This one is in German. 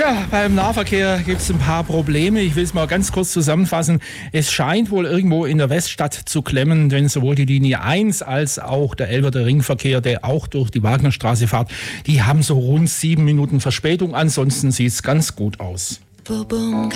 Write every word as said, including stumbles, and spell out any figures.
Ja, beim Nahverkehr gibt es ein paar Probleme. Ich will es mal ganz kurz zusammenfassen. Es scheint wohl irgendwo in der Weststadt zu klemmen, denn sowohl die Linie eins als auch der Elberter Ringverkehr, der auch durch die Wagnerstraße fährt, die haben so rund sieben Minuten Verspätung. Ansonsten sieht es ganz gut aus.